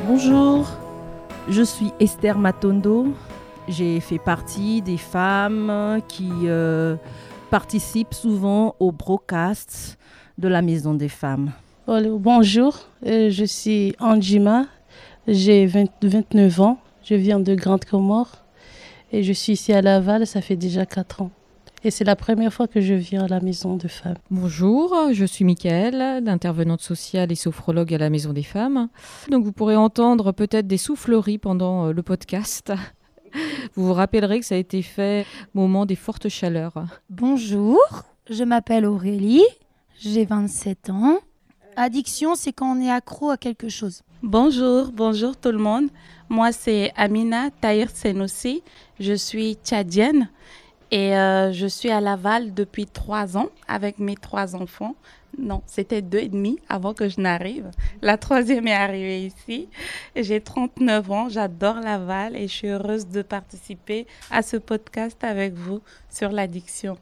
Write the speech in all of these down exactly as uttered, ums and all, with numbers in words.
Bonjour, je suis Esther Matondo. J'ai fait partie des femmes qui euh, participent souvent au broadcast de la Maison des Femmes. Bonjour, je suis Anjima, j'ai vingt, vingt-neuf ans, je viens de Grande Comore et je suis ici à Laval, ça fait déjà quatre ans. Et c'est la première fois que je viens à la Maison des Femmes. Bonjour, je suis Mickaëlle, intervenante sociale et sophrologue à la Maison des Femmes. Donc vous pourrez entendre peut-être des souffleries pendant le podcast. Vous vous rappellerez que ça a été fait au moment des fortes chaleurs. Bonjour, je m'appelle Aurélie, j'ai vingt-sept ans. Addiction, c'est quand on est accro à quelque chose. Bonjour, bonjour tout le monde. Moi, c'est Amina Tahir Senoussi. Je suis tchadienne et euh, je suis à Laval depuis trois ans avec mes trois enfants. Non, c'était deux et demi avant que je n'arrive. La troisième est arrivée ici. J'ai trente-neuf ans, j'adore Laval et je suis heureuse de participer à ce podcast avec vous sur l'addiction.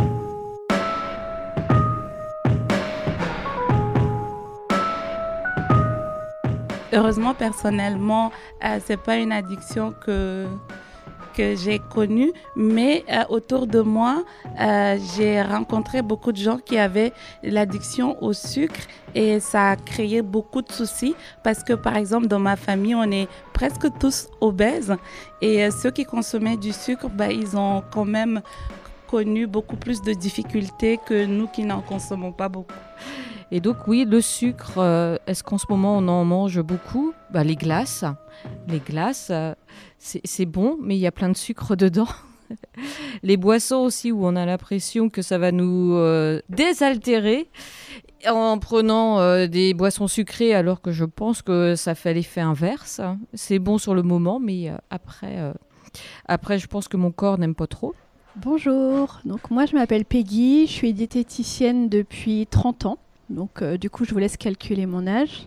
Heureusement, personnellement, euh, c'est pas une addiction que que j'ai connue, mais euh, autour de moi, euh, j'ai rencontré beaucoup de gens qui avaient l'addiction au sucre et ça a créé beaucoup de soucis parce que, par exemple, dans ma famille, on est presque tous obèses et euh, ceux qui consommaient du sucre, bah, ils ont quand même connu beaucoup plus de difficultés que nous qui n'en consommons pas beaucoup. Et donc oui, le sucre, euh, est-ce qu'en ce moment on en mange beaucoup ? Bah, les glaces, les glaces, euh, c'est, c'est bon, mais il y a plein de sucre dedans. Les boissons aussi, où on a l'impression que ça va nous euh, désaltérer en prenant euh, des boissons sucrées, alors que je pense que ça fait l'effet inverse. C'est bon sur le moment, mais euh, après, euh, après, je pense que mon corps n'aime pas trop. Bonjour, donc moi je m'appelle Peggy, je suis diététicienne depuis trente ans. Donc, euh, du coup, je vous laisse calculer mon âge.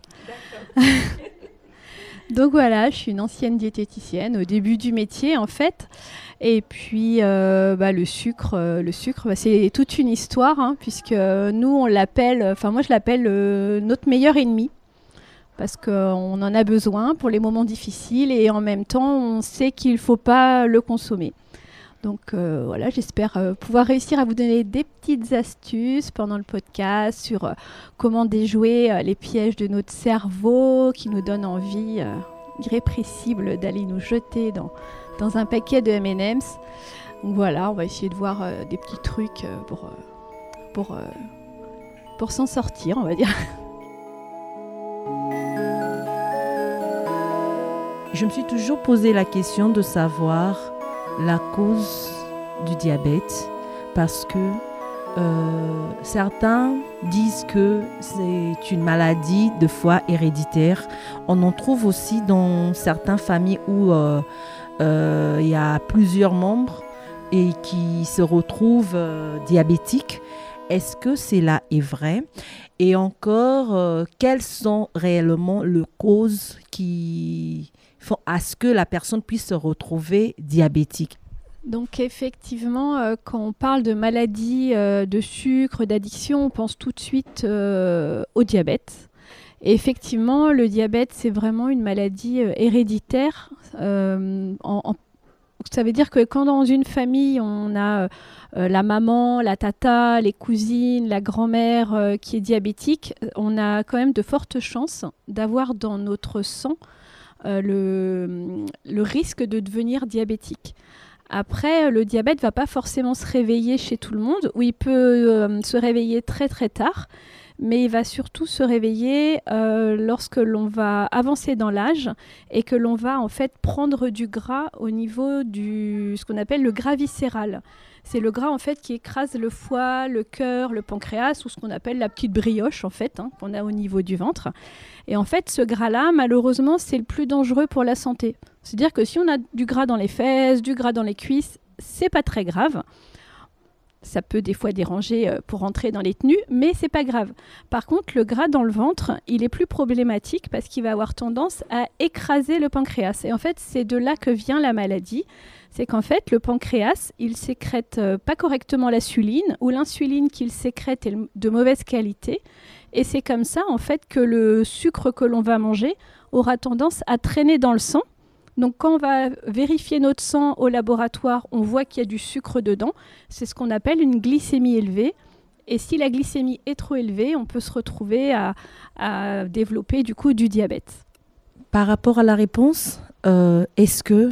Donc voilà, je suis une ancienne diététicienne au début du métier, en fait. Et puis, euh, bah, le sucre, euh, le sucre, bah, c'est toute une histoire, hein, puisque nous, on l'appelle, enfin moi, je l'appelle euh, notre meilleur ennemi, parce qu'on en a besoin pour les moments difficiles et en même temps, on sait qu'il ne faut pas le consommer. Donc euh, voilà, j'espère euh, pouvoir réussir à vous donner des petites astuces pendant le podcast sur euh, comment déjouer euh, les pièges de notre cerveau qui nous donnent envie euh, irrépressible d'aller nous jeter dans, dans un paquet de M and M's. Donc voilà, on va essayer de voir euh, des petits trucs euh, pour, euh, pour, euh, pour s'en sortir, on va dire. Je me suis toujours posé la question de savoir la cause du diabète parce que euh, certains disent que c'est une maladie de foie héréditaire. On en trouve aussi dans certaines familles où euh, euh, il y a plusieurs membres et qui se retrouvent euh, diabétiques. Est-ce que cela est vrai ? Et encore, euh, quelles sont réellement les causes qui font à ce que la personne puisse se retrouver diabétique ? Donc effectivement, euh, quand on parle de maladie euh, de sucre, d'addiction, on pense tout de suite euh, au diabète. Et effectivement, le diabète, c'est vraiment une maladie euh, héréditaire. Euh, en, en, ça veut dire que quand dans une famille, on a euh, la maman, la tata, les cousines, la grand-mère euh, qui est diabétique, on a quand même de fortes chances d'avoir dans notre sang euh, le, le risque de devenir diabétique. Après, le diabète ne va pas forcément se réveiller chez tout le monde, ou il peut euh, se réveiller très très tard, mais il va surtout se réveiller euh, lorsque l'on va avancer dans l'âge et que l'on va en fait prendre du gras au niveau du ce qu'on appelle le gras viscéral. C'est le gras en fait qui écrase le foie, le cœur, le pancréas ou ce qu'on appelle la petite brioche en fait hein, qu'on a au niveau du ventre. Et en fait, ce gras-là, malheureusement, c'est le plus dangereux pour la santé. C'est-à-dire que si on a du gras dans les fesses, du gras dans les cuisses, c'est pas très grave. Ça peut des fois déranger pour rentrer dans les tenues, mais c'est pas grave. Par contre, le gras dans le ventre, il est plus problématique parce qu'il va avoir tendance à écraser le pancréas. Et en fait, c'est de là que vient la maladie. C'est qu'en fait, le pancréas, il sécrète pas correctement l'insuline, ou l'insuline qu'il sécrète est de mauvaise qualité. Et c'est comme ça, en fait, que le sucre que l'on va manger aura tendance à traîner dans le sang. Donc, quand on va vérifier notre sang au laboratoire, on voit qu'il y a du sucre dedans. C'est ce qu'on appelle une glycémie élevée. Et si la glycémie est trop élevée, on peut se retrouver à, à développer du coup du diabète. Par rapport à la réponse, euh, est-ce que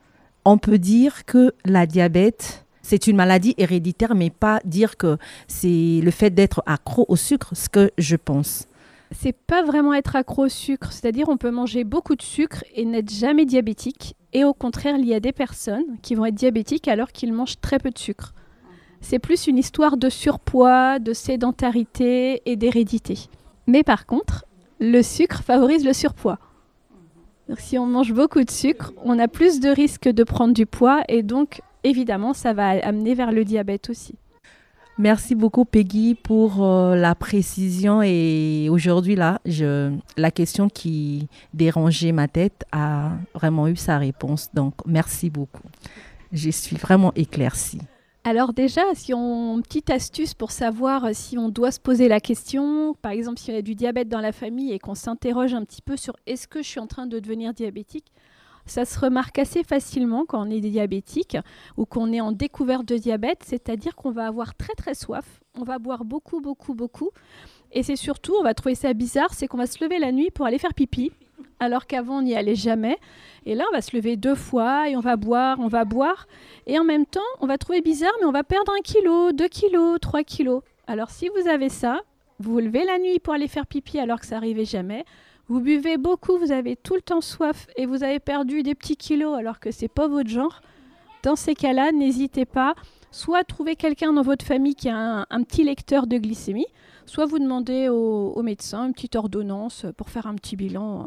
on peut dire que la diabète, c'est une maladie héréditaire, mais pas dire que c'est le fait d'être accro au sucre, ce que je pense. C'est pas vraiment être accro au sucre, c'est-à-dire on peut manger beaucoup de sucre et n'être jamais diabétique. Et au contraire, il y a des personnes qui vont être diabétiques alors qu'ils mangent très peu de sucre. C'est plus une histoire de surpoids, de sédentarité et d'hérédité. Mais par contre, le sucre favorise le surpoids. Donc, si on mange beaucoup de sucre, on a plus de risques de prendre du poids et donc évidemment ça va amener vers le diabète aussi. Merci beaucoup Peggy pour euh, la précision et aujourd'hui là, je, la question qui dérangeait ma tête a vraiment eu sa réponse. Donc merci beaucoup. Je suis vraiment éclaircie. Alors déjà, si on une petite astuce pour savoir si on doit se poser la question, par exemple s'il y a du diabète dans la famille et qu'on s'interroge un petit peu sur est-ce que je suis en train de devenir diabétique, ça se remarque assez facilement quand on est diabétique ou qu'on est en découverte de diabète, c'est-à-dire qu'on va avoir très très soif, on va boire beaucoup beaucoup beaucoup et c'est surtout, on va trouver ça bizarre, c'est qu'on va se lever la nuit pour aller faire pipi alors qu'avant on n'y allait jamais et là on va se lever deux fois et on va boire, on va boire et en même temps on va trouver bizarre mais on va perdre un kilo, deux kilos, trois kilos. Alors si vous avez ça, vous vous levez la nuit pour aller faire pipi alors que ça n'arrivait jamais. Vous buvez beaucoup, vous avez tout le temps soif et vous avez perdu des petits kilos alors que ce n'est pas votre genre. Dans ces cas-là, n'hésitez pas, soit à trouver quelqu'un dans votre famille qui a un, un petit lecteur de glycémie, soit vous demandez au, au médecin une petite ordonnance pour faire un petit bilan.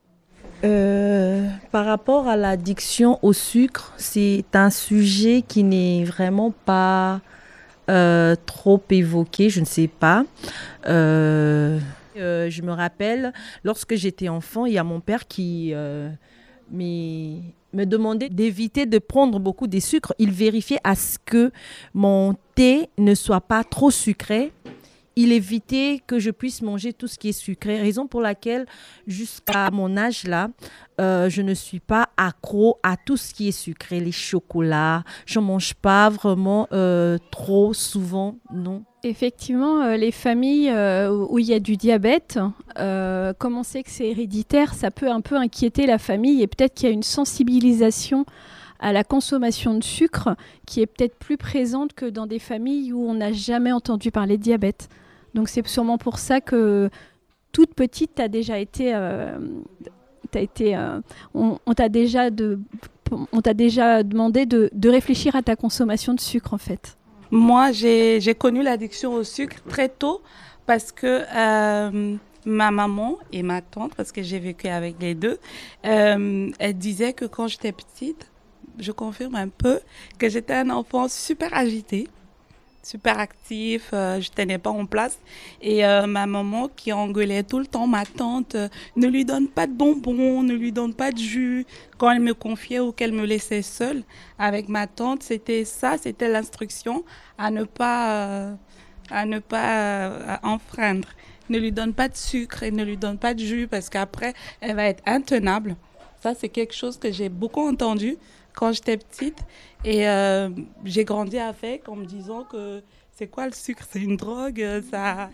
Euh, par rapport à l'addiction au sucre, c'est un sujet qui n'est vraiment pas euh, trop évoqué, je ne sais pas. Euh, Euh, je me rappelle, lorsque j'étais enfant, il y a mon père qui euh, me, me demandait d'éviter de prendre beaucoup de sucre. Il vérifiait à ce que mon thé ne soit pas trop sucré. Il évitait que je puisse manger tout ce qui est sucré. Raison pour laquelle, jusqu'à mon âge là, euh, je ne suis pas accro à tout ce qui est sucré, les chocolats. Je n'en mange pas vraiment euh, trop souvent, non. Effectivement, euh, les familles euh, où il y a du diabète, euh, comme on sait que c'est héréditaire, ça peut un peu inquiéter la famille et peut-être qu'il y a une sensibilisation à la consommation de sucre qui est peut-être plus présente que dans des familles où on n'a jamais entendu parler de diabète. Donc c'est sûrement pour ça que toute petite, tu as déjà été... Euh, t'as été euh, on, on t'a déjà, de, on t'a déjà demandé de, de réfléchir à ta consommation de sucre en fait. Moi, j'ai, j'ai connu l'addiction au sucre très tôt parce que euh, ma maman et ma tante, parce que j'ai vécu avec les deux, euh, elles disaient que quand j'étais petite, je confirme un peu, que j'étais un enfant super agité, super actif, euh, je tenais pas en place. Et euh, ma maman qui engueulait tout le temps ma tante, euh, ne lui donne pas de bonbons, ne lui donne pas de jus. Quand elle me confiait ou qu'elle me laissait seule avec ma tante, c'était ça, c'était l'instruction à ne pas, euh, à ne pas euh, enfreindre. Ne lui donne pas de sucre et ne lui donne pas de jus parce qu'après, elle va être intenable. Ça, c'est quelque chose que j'ai beaucoup entendu quand j'étais petite. Et euh, j'ai grandi avec en me disant que c'est quoi le sucre? C'est une drogue, ça.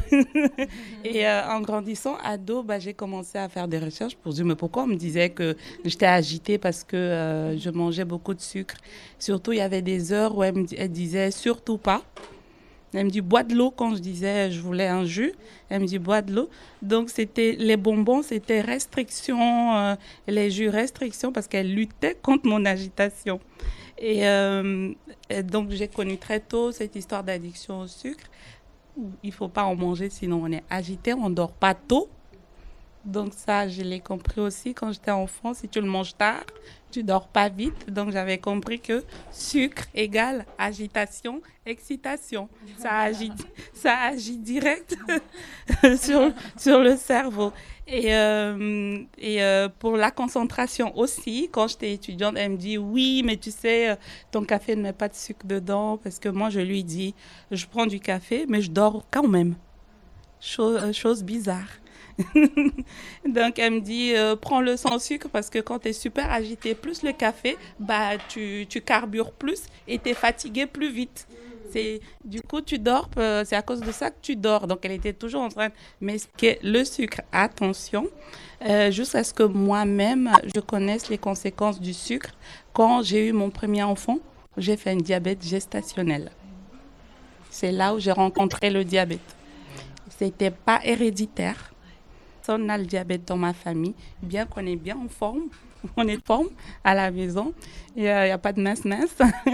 Et euh, en grandissant ado, bah, j'ai commencé à faire des recherches pour dire mais pourquoi on me disait que j'étais agitée parce que euh, je mangeais beaucoup de sucre. Surtout, il y avait des heures où elle me elle disait surtout pas. Elle me dit bois de l'eau quand je disais je voulais un jus. Elle me dit bois de l'eau. Donc c'était les bonbons, c'était restriction, euh, les jus restriction parce qu'elle luttait contre mon agitation. Et, euh, et donc j'ai connu très tôt cette histoire d'addiction au sucre. Il faut pas en manger sinon on est agité, on dort pas tôt. Donc ça, je l'ai compris aussi quand j'étais enfant. Si tu le manges tard, tu dors pas vite. Donc j'avais compris que sucre égale agitation, excitation. Ça agit, ça agit direct sur, sur le cerveau. Et, euh, et euh, pour la concentration aussi, quand j'étais étudiante, elle me dit oui, mais tu sais, ton café ne met pas de sucre dedans. Parce que moi, je lui dis, je prends du café, mais je dors quand même. chose, chose bizarre. Donc elle me dit euh, prends-le sans sucre parce que quand tu es super agité, plus le café, bah tu, tu carbures plus et tu es fatigué plus vite. C'est, du coup, tu dors, euh, c'est à cause de ça que tu dors. Donc elle était toujours en train de m'expliquer le sucre, attention, euh, jusqu'à ce que moi-même, je connaisse les conséquences du sucre. Quand j'ai eu mon premier enfant, j'ai fait un diabète gestationnel. C'est là où j'ai rencontré le diabète. C'était pas héréditaire. On a le diabète dans ma famille, bien qu'on est bien en forme, on est en forme à la maison, il n'y a, a pas de mince-mince.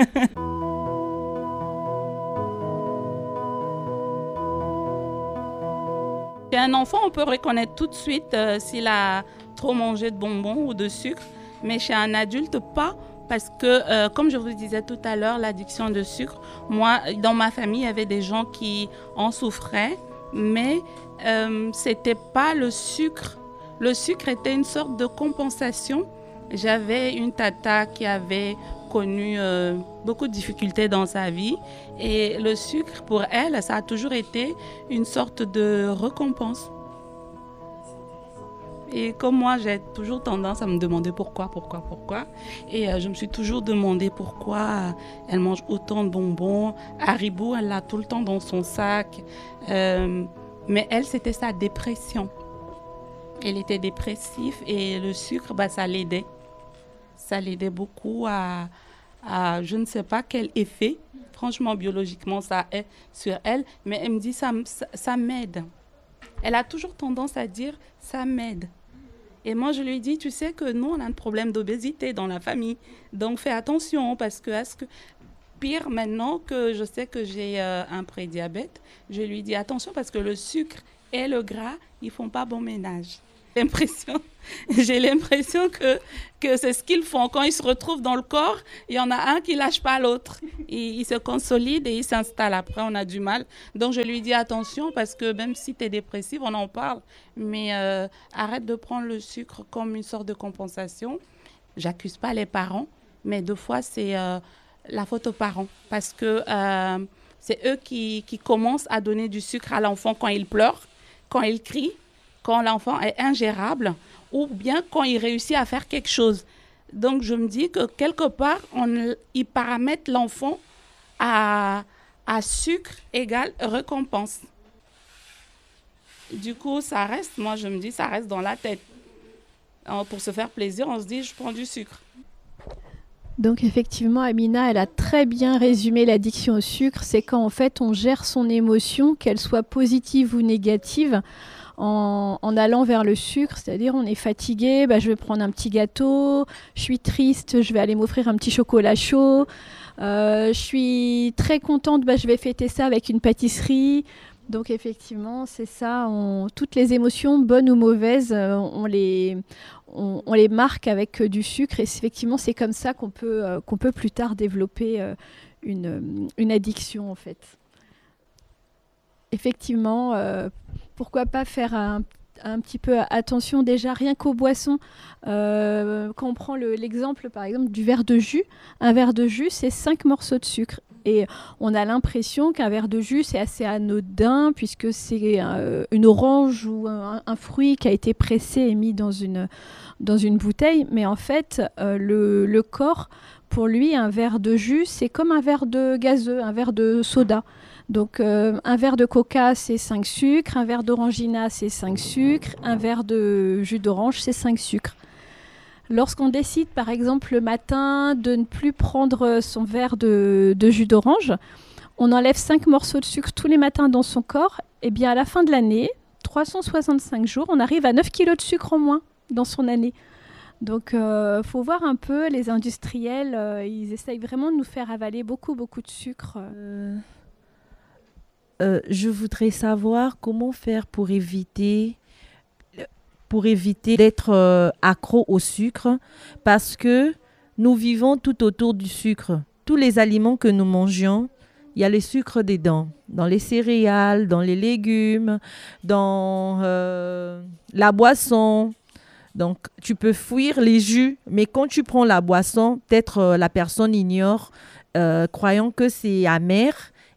Chez un enfant, on peut reconnaître tout de suite euh, s'il a trop mangé de bonbons ou de sucre, mais chez un adulte, pas. Parce que, euh, comme je vous disais tout à l'heure, l'addiction de sucre, moi, dans ma famille, il y avait des gens qui en souffraient, mais euh, ce n'était pas le sucre. Le sucre était une sorte de compensation. J'avais une tata qui avait connu euh, beaucoup de difficultés dans sa vie et le sucre, pour elle, ça a toujours été une sorte de récompense. Et comme moi, j'ai toujours tendance à me demander pourquoi, pourquoi, pourquoi. Et euh, je me suis toujours demandé pourquoi euh, elle mange autant de bonbons. Haribo, elle l'a tout le temps dans son sac. Euh, mais elle, c'était sa dépression. Elle était dépressive et le sucre, bah, ça l'aidait. Ça l'aidait beaucoup à, à, je ne sais pas quel effet, franchement, biologiquement, ça est sur elle. Mais elle me dit, ça, ça, ça m'aide. Elle a toujours tendance à dire, ça m'aide. Et moi, je lui dis, tu sais que nous, on a un problème d'obésité dans la famille. Donc, fais attention parce que, à ce que... Pire, maintenant que je sais que j'ai euh, un prédiabète, je lui dis attention parce que le sucre et le gras, ils ne font pas bon ménage. L'impression, j'ai l'impression que, que c'est ce qu'ils font. Quand ils se retrouvent dans le corps, il y en a un qui ne lâche pas l'autre. Il, il se consolide et il s'installe. Après, on a du mal. Donc, je lui dis attention parce que même si tu es dépressive, on en parle. Mais euh, arrête de prendre le sucre comme une sorte de compensation. J'accuse pas les parents, mais deux fois, c'est euh, la faute aux parents. Parce que euh, c'est eux qui, qui commencent à donner du sucre à l'enfant quand il pleure, quand il crie, quand l'enfant est ingérable ou bien quand il réussit à faire quelque chose. Donc, je me dis que quelque part, on, ils paramètrent l'enfant à, à sucre égale récompense. Du coup, ça reste, moi je me dis, ça reste dans la tête. Alors, pour se faire plaisir, on se dit, je prends du sucre. Donc effectivement, Amina, elle a très bien résumé l'addiction au sucre. C'est quand en fait on gère son émotion, qu'elle soit positive ou négative, en, en allant vers le sucre. C'est-à-dire on est fatigué, bah, je vais prendre un petit gâteau. Je suis triste, je vais aller m'offrir un petit chocolat chaud. Euh, je suis très contente, bah, je vais fêter ça avec une pâtisserie. Donc effectivement, c'est ça. On, toutes les émotions, bonnes ou mauvaises, euh, on les... On, on les marque avec euh, du sucre et effectivement c'est comme ça qu'on peut, euh, qu'on peut plus tard développer euh, une, une addiction en fait. Effectivement, euh, pourquoi pas faire un, un petit peu attention déjà rien qu'aux boissons. Euh, quand on prend le, l'exemple par exemple du verre de jus, un verre de jus c'est cinq morceaux de sucre. Et on a l'impression qu'un verre de jus, c'est assez anodin puisque c'est euh, une orange ou un, un fruit qui a été pressé et mis dans une, dans une bouteille. Mais en fait, euh, le, le corps, pour lui, un verre de jus, c'est comme un verre de gazeux, un verre de soda. Donc, euh, un verre de coca, c'est cinq sucres. Un verre d'orangina, c'est cinq sucres. Un verre de jus d'orange, c'est cinq sucres. Lorsqu'on décide, par exemple, le matin, de ne plus prendre son verre de, de jus d'orange, on enlève cinq morceaux de sucre tous les matins dans son corps. Et bien, à la fin de l'année, trois cent soixante-cinq jours, on arrive à neuf kilos de sucre en moins dans son année. Donc, il euh, faut voir un peu, les industriels, euh, ils essayent vraiment de nous faire avaler beaucoup, beaucoup de sucre. Euh, euh, je voudrais savoir comment faire pour éviter... pour éviter d'être euh, accro au sucre parce que nous vivons tout autour du sucre. Tous les aliments que nous mangeons, il y a le sucre dedans. Dans les céréales, dans les légumes, dans euh, la boisson. Donc, tu peux fuir les jus, mais quand tu prends la boisson, peut-être euh, la personne ignore, euh, croyant que c'est amer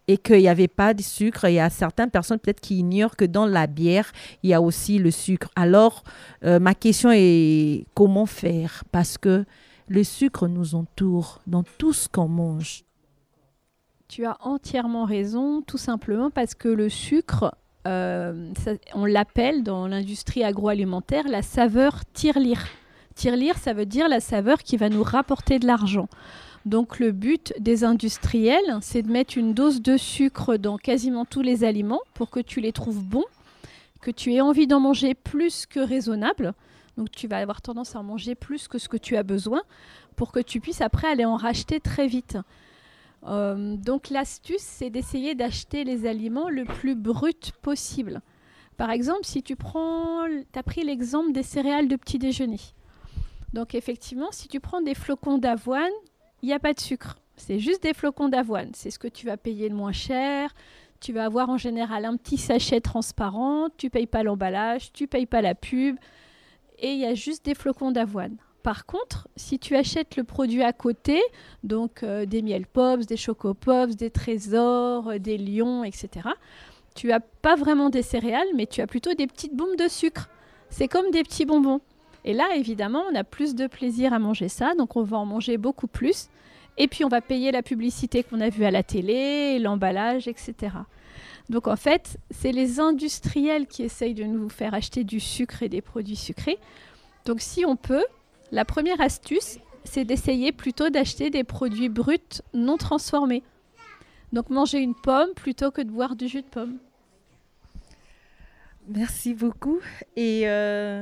et qu'il n'y avait pas de sucre. Il y a certaines personnes peut-être qui ignorent que dans la bière, il y a aussi le sucre. Alors, euh, ma question est comment faire? Parce que le sucre nous entoure dans tout ce qu'on mange. Tu as entièrement raison, tout simplement parce que le sucre, euh, ça, on l'appelle dans l'industrie agroalimentaire la saveur tirelire. Tirelire, ça veut dire la saveur qui va nous rapporter de l'argent. Donc le but des industriels, c'est de mettre une dose de sucre dans quasiment tous les aliments pour que tu les trouves bons, que tu aies envie d'en manger plus que raisonnable. Donc tu vas avoir tendance à en manger plus que ce que tu as besoin pour que tu puisses après aller en racheter très vite. Euh, donc l'astuce, c'est d'essayer d'acheter les aliments le plus brut possible. Par exemple, si tu prends, tu as pris l'exemple des céréales de petit déjeuner. Donc effectivement, si tu prends des flocons d'avoine, il n'y a pas de sucre. C'est juste des flocons d'avoine. C'est ce que tu vas payer le moins cher. Tu vas avoir en général un petit sachet transparent. Tu ne payes pas l'emballage, tu ne payes pas la pub. Et il y a juste des flocons d'avoine. Par contre, si tu achètes le produit à côté, donc euh, des miel pops, des choco pops, des trésors, euh, des lions, et cetera, tu n'as pas vraiment des céréales, mais tu as plutôt des petites bombes de sucre. C'est comme des petits bonbons. Et là, évidemment, on a plus de plaisir à manger ça, donc on va en manger beaucoup plus. Et puis, on va payer la publicité qu'on a vue à la télé, l'emballage, et cetera. Donc, en fait, c'est les industriels qui essayent de nous faire acheter du sucre et des produits sucrés. Donc, si on peut, la première astuce, c'est d'essayer plutôt d'acheter des produits bruts non transformés. Donc, manger une pomme plutôt que de boire du jus de pomme. Merci beaucoup. Et... Euh...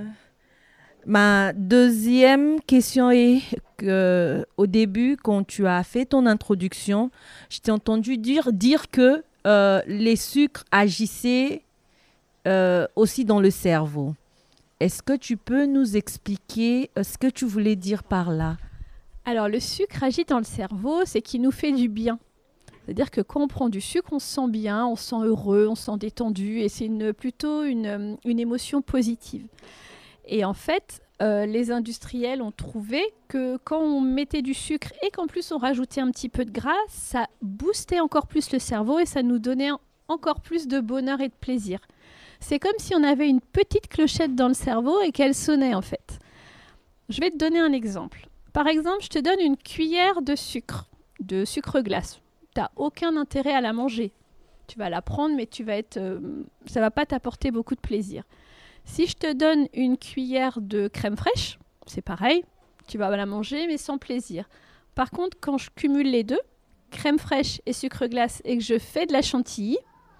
Ma deuxième question est qu'au début, quand tu as fait ton introduction, je t'ai entendu dire, dire que euh, les sucres agissaient euh, aussi dans le cerveau. Est-ce que tu peux nous expliquer euh, ce que tu voulais dire par là? Alors, le sucre agit dans le cerveau, c'est qu'il nous fait du bien. C'est-à-dire que quand on prend du sucre, on se sent bien, on se sent heureux, on se sent détendu, et c'est une, plutôt une, une émotion positive. Et en fait, euh, les industriels ont trouvé que quand on mettait du sucre et qu'en plus on rajoutait un petit peu de gras, ça boostait encore plus le cerveau et ça nous donnait encore plus de bonheur et de plaisir. C'est comme si on avait une petite clochette dans le cerveau et qu'elle sonnait en fait. Je vais te donner un exemple. Par exemple, je te donne une cuillère de sucre, de sucre glace. Tu n'as aucun intérêt à la manger. Tu vas la prendre, mais tu vas être, euh, ça ne va pas t'apporter beaucoup de plaisir. Si je te donne une cuillère de crème fraîche, c'est pareil, tu vas la manger mais sans plaisir. Par contre, quand je cumule les deux, crème fraîche et sucre glace, et que je fais de la chantilly,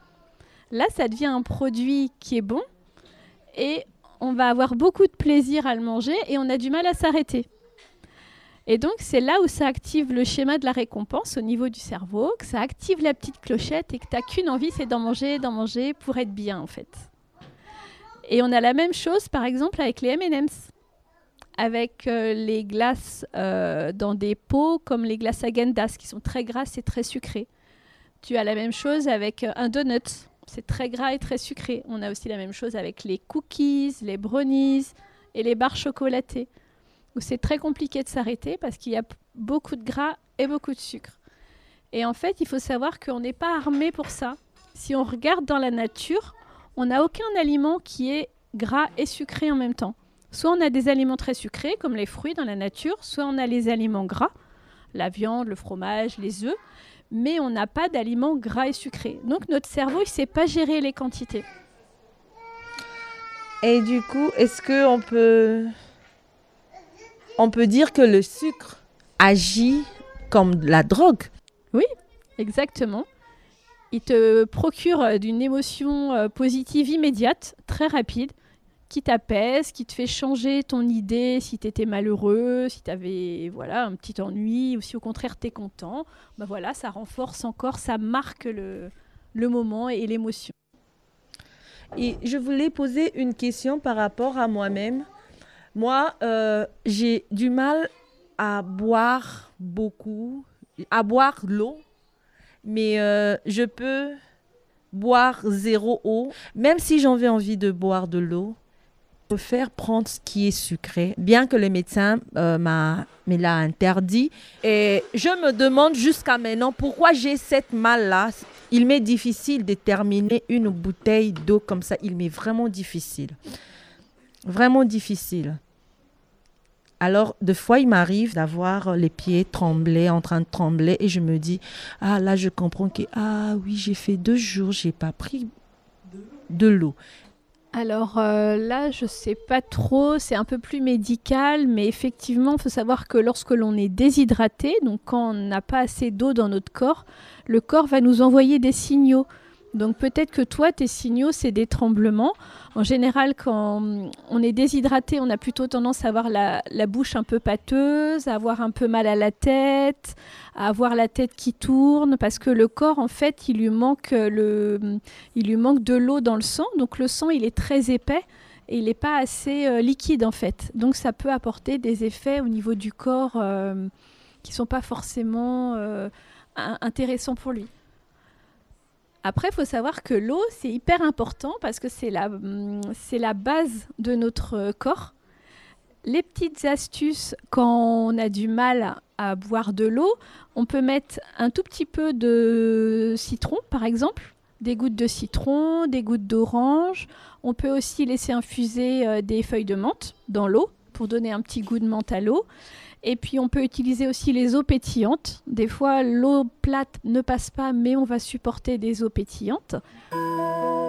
là, ça devient un produit qui est bon et on va avoir beaucoup de plaisir à le manger et on a du mal à s'arrêter. Et donc, c'est là où ça active le schéma de la récompense au niveau du cerveau, que ça active la petite clochette et que tu n'as qu'une envie, c'est d'en manger, d'en manger pour être bien en fait. Et on a la même chose, par exemple, avec les M and M's, avec euh, les glaces euh, dans des pots comme les glaces Häagen-Dazs, qui sont très grasses et très sucrées. Tu as la même chose avec euh, un donut, c'est très gras et très sucré. On a aussi la même chose avec les cookies, les brownies et les barres chocolatées, où c'est très compliqué de s'arrêter parce qu'il y a p- beaucoup de gras et beaucoup de sucre. Et en fait, il faut savoir qu'on n'est pas armé pour ça. Si on regarde dans la nature, on n'a aucun aliment qui est gras et sucré en même temps. Soit on a des aliments très sucrés, comme les fruits dans la nature, soit on a les aliments gras, la viande, le fromage, les œufs, mais on n'a pas d'aliments gras et sucrés. Donc notre cerveau, il ne sait pas gérer les quantités. Et du coup, est-ce qu'on peut... on peut dire que le sucre agit comme la drogue? Oui, exactement. Il te procure euh, d'une émotion euh, positive immédiate, très rapide, qui t'apaise, qui te fait changer ton idée si tu étais malheureux, si tu avais voilà, un petit ennui, ou si au contraire tu es content. Ben voilà, ça renforce encore, ça marque le, le moment et l'émotion. Et je voulais poser une question par rapport à moi-même. Moi, euh, j'ai du mal à boire beaucoup, à boire l'eau. Mais euh, je peux boire zéro eau. Même si j'avais envie de boire de l'eau, préfère prendre ce qui est sucré, bien que le médecin euh, m'a, me l'a interdit. Et je me demande jusqu'à maintenant pourquoi j'ai cette mal-là. Il m'est difficile de terminer une bouteille d'eau comme ça. Il m'est vraiment difficile. Vraiment difficile. Alors, des fois, il m'arrive d'avoir les pieds tremblés, en train de trembler, et je me dis, ah là, je comprends que, ah oui, j'ai fait deux jours, j'ai pas pris de l'eau. Alors euh, là, je ne sais pas trop, c'est un peu plus médical, mais effectivement, il faut savoir que lorsque l'on est déshydraté, donc quand on n'a pas assez d'eau dans notre corps, le corps va nous envoyer des signaux. Donc peut-être que toi, tes signaux, c'est des tremblements. En général, quand on est déshydraté, on a plutôt tendance à avoir la, la bouche un peu pâteuse, à avoir un peu mal à la tête, à avoir la tête qui tourne, parce que le corps, en fait, il lui manque, le, il lui manque de l'eau dans le sang. Donc le sang, il est très épais et il n'est pas assez euh, liquide, en fait. Donc ça peut apporter des effets au niveau du corps euh, qui ne sont pas forcément euh, intéressants pour lui. Après, il faut savoir que l'eau, c'est hyper important parce que c'est la, c'est la base de notre corps. Les petites astuces, quand on a du mal à boire de l'eau, on peut mettre un tout petit peu de citron, par exemple, des gouttes de citron, des gouttes d'orange. On peut aussi laisser infuser euh, des feuilles de menthe dans l'eau pour donner un petit goût de menthe à l'eau. Et puis, on peut utiliser aussi les eaux pétillantes. Des fois, l'eau plate ne passe pas, mais on va supporter des eaux pétillantes.